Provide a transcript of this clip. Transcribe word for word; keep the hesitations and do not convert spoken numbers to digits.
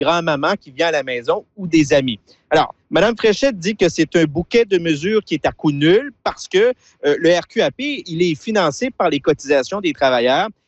grand-maman qui vient à la maison ou des amis. Alors, Mme Fréchette dit que c'est un bouquet de mesures qui est à coût nul parce que euh, le R Q A P, il est financé par les cotisations des travailleurs